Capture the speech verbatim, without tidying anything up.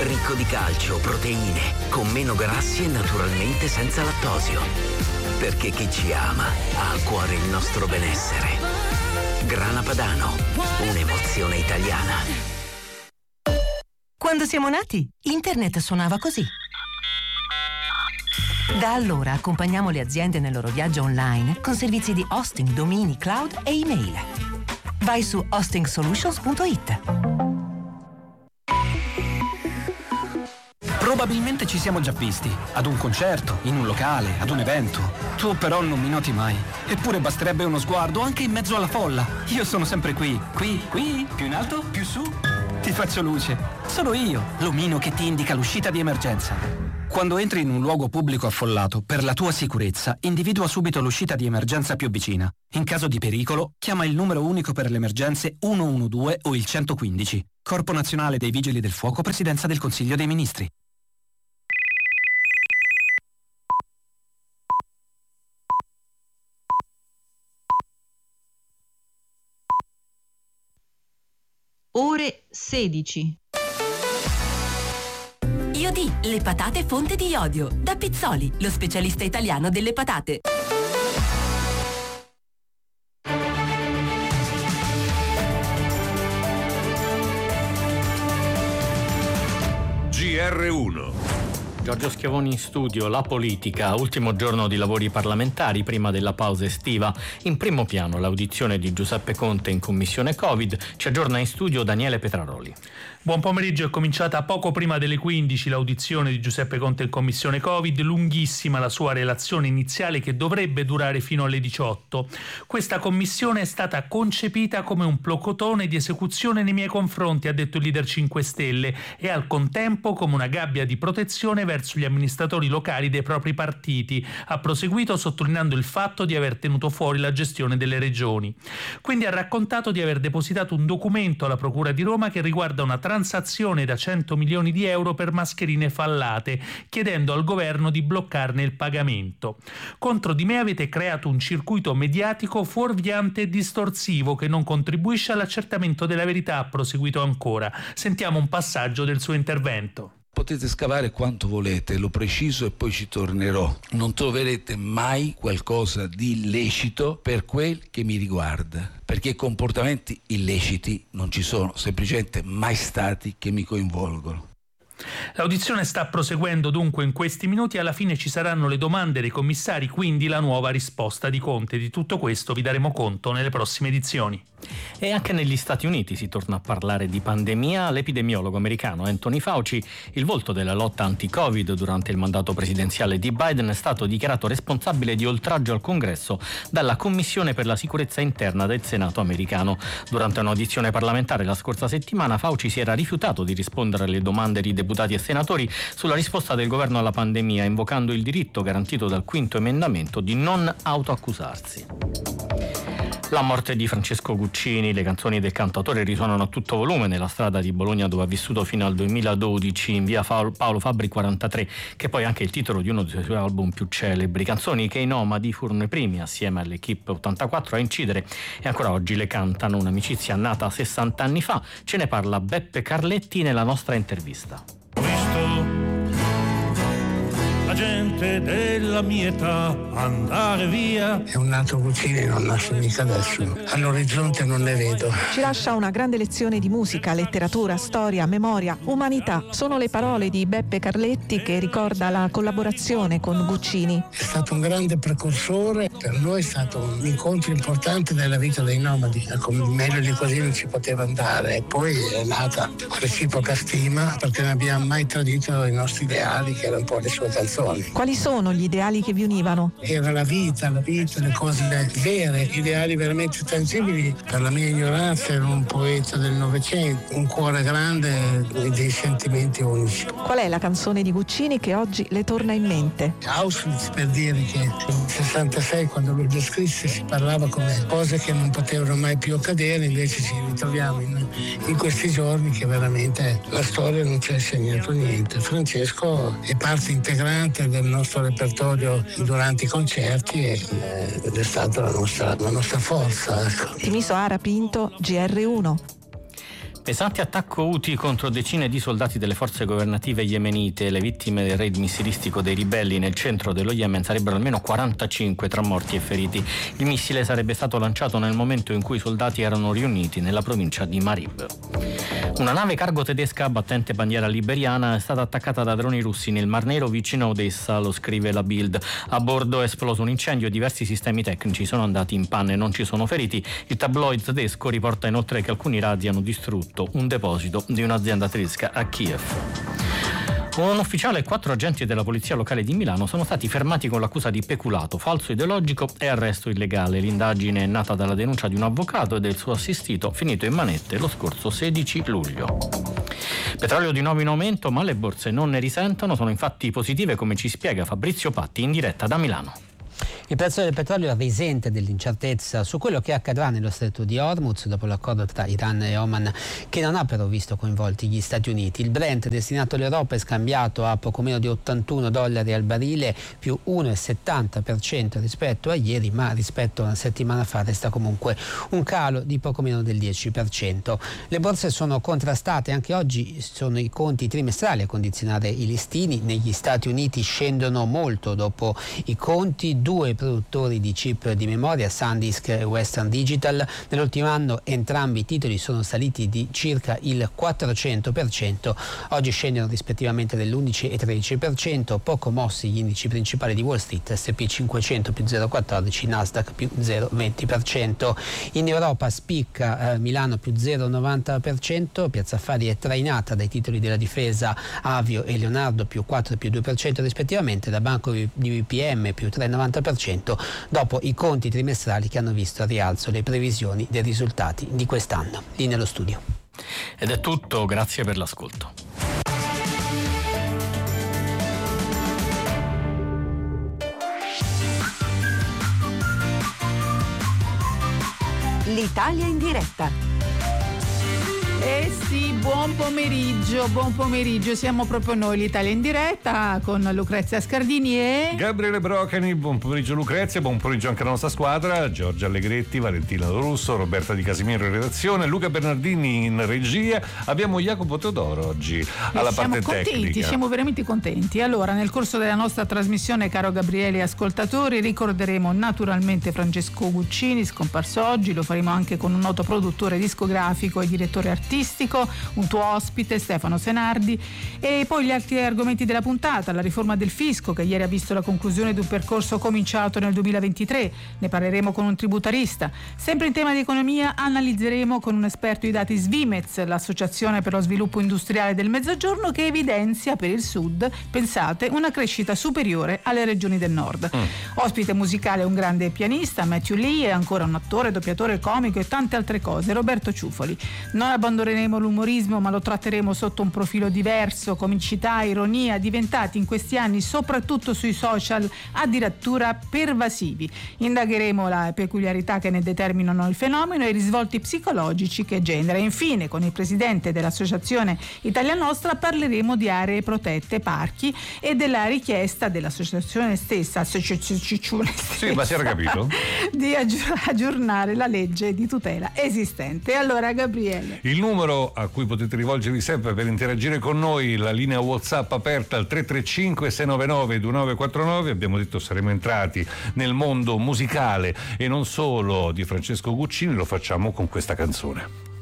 ricco di calcio, proteine, con meno grassi e naturalmente senza lattosio. Perché chi ci ama ha a cuore il nostro benessere. Grana Padano, un'emozione italiana. Quando siamo nati, internet suonava così. Da allora accompagniamo le aziende nel loro viaggio online con servizi di hosting, domini, cloud e email. Vai su hosting solutions punto it. Probabilmente ci siamo già visti, ad un concerto, in un locale, ad un evento. Tu però non mi noti mai. Eppure basterebbe uno sguardo anche in mezzo alla folla. Io sono sempre qui, qui, qui, più in alto, più su. Ti faccio luce. Sono io, l'omino che ti indica l'uscita di emergenza. Quando entri in un luogo pubblico affollato, per la tua sicurezza, individua subito l'uscita di emergenza più vicina. In caso di pericolo, chiama il numero unico per le emergenze uno uno due o il centoquindici. Corpo Nazionale dei Vigili del Fuoco, Presidenza del Consiglio dei Ministri. Ore sedici. Iodì, le patate fonte di iodio. Da Pizzoli, lo specialista italiano delle patate. G R uno. Giorgio Schiavoni in studio. La politica, ultimo giorno di lavori parlamentari prima della pausa estiva. In primo piano l'audizione di Giuseppe Conte in commissione Covid. Ci aggiorna in studio Daniele Petraroli. Buon pomeriggio, è cominciata poco prima delle quindici l'audizione di Giuseppe Conte in commissione Covid, lunghissima la sua relazione iniziale che dovrebbe durare fino alle diciotto. Questa commissione è stata concepita come un plocotone di esecuzione nei miei confronti, ha detto il leader cinque Stelle, e al contempo come una gabbia di protezione verso gli amministratori locali dei propri partiti. Ha proseguito sottolineando il fatto di aver tenuto fuori la gestione delle regioni. Quindi ha raccontato di aver depositato un documento alla Procura di Roma che riguarda una transazione da cento milioni di euro per mascherine fallate, chiedendo al governo di bloccarne il pagamento. Contro di me avete creato un circuito mediatico fuorviante e distorsivo che non contribuisce all'accertamento della verità, ha proseguito ancora. Sentiamo un passaggio del suo intervento. Potete scavare quanto volete, lo preciso e poi ci tornerò. Non troverete mai qualcosa di illecito per quel che mi riguarda, perché comportamenti illeciti non ci sono, semplicemente mai stati che mi coinvolgono. L'audizione sta proseguendo dunque in questi minuti, alla fine ci saranno le domande dei commissari, quindi la nuova risposta di Conte. Di tutto questo vi daremo conto nelle prossime edizioni. E anche negli Stati Uniti si torna a parlare di pandemia. L'epidemiologo americano Anthony Fauci, il volto della lotta anti-Covid durante il mandato presidenziale di Biden, è stato dichiarato responsabile di oltraggio al Congresso dalla Commissione per la sicurezza interna del Senato americano. Durante un'audizione parlamentare la scorsa settimana Fauci si era rifiutato di rispondere alle domande di deputati e senatori sulla risposta del governo alla pandemia, invocando il diritto garantito dal quinto emendamento di non autoaccusarsi. La morte di Francesco Guccini, le canzoni del cantautore risuonano a tutto volume nella strada di Bologna dove ha vissuto fino al duemiladodici, in via Paolo Fabbri quarantatré, che poi è anche il titolo di uno dei suoi album più celebri. Canzoni che i Nomadi furono i primi, assieme all'Equipe ottantaquattro, a incidere e ancora oggi le cantano. Un'amicizia nata sessanta anni fa. Ce ne parla Beppe Carletti nella nostra intervista. La gente della mia età andare via. È un nato Guccini, non nasce mica adesso. All'orizzonte non ne vedo. Ci lascia una grande lezione di musica, letteratura, storia, memoria, umanità. Sono le parole di Beppe Carletti che ricorda la collaborazione con Guccini. È stato un grande precursore, per noi è stato un incontro importante nella vita dei Nomadi. Come meglio di così non ci poteva andare. E poi è nata reciproca stima perché non abbiamo mai tradito i nostri ideali, che erano un po' le sue canzoni. Quali sono gli ideali che vi univano? Era la vita, la vita, le cose vere, ideali veramente tangibili. Per la mia ignoranza era un poeta del Novecento, un cuore grande e dei sentimenti unici. Qual è la canzone di Guccini che oggi le torna in mente? Auschwitz, per dire che nel sessantasei, quando lui lo scrisse, si parlava come cose che non potevano mai più accadere, invece ci ritroviamo in, in questi giorni che veramente la storia non ci ha insegnato niente. Francesco è parte integrante del nostro repertorio durante i concerti ed è stata la nostra, la nostra forza. Ecco. Timiso Ara Pinto, G R uno. Pesante attacco Houthi contro decine di soldati delle forze governative yemenite. Le vittime del raid missilistico dei ribelli nel centro dello Yemen sarebbero almeno quarantacinque tra morti e feriti. Il missile sarebbe stato lanciato nel momento in cui i soldati erano riuniti nella provincia di Marib. Una nave cargo tedesca battente bandiera liberiana è stata attaccata da droni russi nel Mar Nero vicino a Odessa, lo scrive la Bild. A bordo è esploso un incendio e diversi sistemi tecnici sono andati in panne, non ci sono feriti. Il tabloid tedesco riporta inoltre che alcuni razzi hanno distrutto un deposito di un'azienda tedesca a Kiev. Un ufficiale e quattro agenti della polizia locale di Milano sono stati fermati con l'accusa di peculato, falso ideologico e arresto illegale. L'indagine è nata dalla denuncia di un avvocato e del suo assistito, finito in manette lo scorso sedici luglio. Petrolio di nuovo in aumento, ma le borse non ne risentono, sono infatti positive, come ci spiega Fabrizio Patti in diretta da Milano. Il prezzo del petrolio risente dell'incertezza su quello che accadrà nello stretto di Hormuz dopo l'accordo tra Iran e Oman, che non ha però visto coinvolti gli Stati Uniti. Il Brent destinato all'Europa è scambiato a poco meno di ottantuno dollari al barile, più uno virgola settanta per cento rispetto a ieri, ma rispetto a una settimana fa resta comunque un calo di poco meno del dieci per cento. Le borse sono contrastate, anche oggi sono i conti trimestrali a condizionare i listini. Negli Stati Uniti scendono molto dopo i conti due produttori di chip di memoria, SanDisk e Western Digital. Nell'ultimo anno entrambi i titoli sono saliti di circa il quattrocento per cento, oggi scendono rispettivamente dell'undici e tredici per cento, poco mossi gli indici principali di Wall Street, S and P cinquecento più zero virgola quattordici, Nasdaq più zero virgola venti per cento. In Europa spicca eh, Milano più zero virgola novanta per cento, Piazza Affari è trainata dai titoli della difesa Avio e Leonardo più quattro e più due per cento rispettivamente, da Banco di B P M più tre virgola novanta per cento, dopo i conti trimestrali che hanno visto a rialzo le previsioni dei risultati di quest'anno. Lì nello studio. Ed è tutto, grazie per l'ascolto. L'Italia in diretta. Eh sì, buon pomeriggio, buon pomeriggio, siamo proprio noi, l'Italia in diretta, con Lucrezia Scardini e Gabriele Brocani. Buon pomeriggio Lucrezia, buon pomeriggio anche alla nostra squadra, Giorgia Allegretti, Valentina Lorusso, Roberta Di Casimiro in redazione, Luca Bernardini in regia. Abbiamo Jacopo Teodoro oggi alla siamo parte contenti, tecnica. Siamo veramente contenti. Allora, nel corso della nostra trasmissione, caro Gabriele e ascoltatori, ricorderemo naturalmente Francesco Guccini, scomparso oggi. Lo faremo anche con un noto produttore discografico e direttore artistico, un tuo ospite Stefano Senardi, e poi gli altri argomenti della puntata: la riforma del fisco, che ieri ha visto la conclusione di un percorso cominciato nel duemilaventitré, ne parleremo con un tributarista. Sempre in tema di economia analizzeremo con un esperto i dati Svimez, l'associazione per lo sviluppo industriale del Mezzogiorno, che evidenzia per il Sud, pensate, una crescita superiore alle regioni del Nord. Mm. Ospite musicale un grande pianista, Matthew Lee, e ancora un attore, doppiatore, comico e tante altre cose, Roberto Ciufoli. Non abbandoneremo l'umorismo, ma lo tratteremo sotto un profilo diverso, comicità, ironia, diventati in questi anni, soprattutto sui social, addirittura pervasivi. Indagheremo la peculiarità che ne determinano il fenomeno e i risvolti psicologici che genera. Infine, con il presidente dell'associazione Italia Nostra parleremo di aree protette, parchi, e della richiesta dell'associazione stessa, associazione stessa sì, ma si era capito? di aggiornare la legge di tutela esistente. Allora, Gabriele, il numero a cui potete rivolgervi sempre per interagire con noi, la linea WhatsApp aperta al tre tre cinque sei nove nove due nove quattro nove. Abbiamo detto saremo entrati nel mondo musicale e non solo di Francesco Guccini, lo facciamo con questa canzone.